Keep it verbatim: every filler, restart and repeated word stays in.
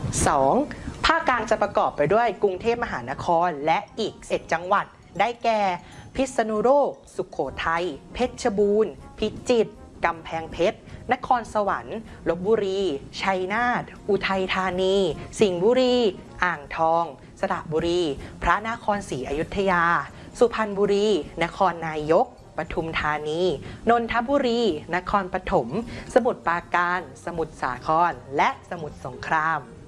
สอง. ภาคกลางจะประกอบไปด้วยกรุงเทพมหานครและอีกสิบเอ็ดจังหวัดได้แก่พิษณุโลกสุโขทัยเพชรบูรณ์พิจิตรกำแพงเพชรนครสวรรค์ลพบุรีชัยนาทอุทัยธานีสิงห์บุรีอ่างทองสระบุรีพระนครศรีอยุธยาสุพรรณบุรีนครนายกปทุมธานีนนทบุรีนครปฐมสมุทรปราการสมุทรสาครและสมุทรสงคราม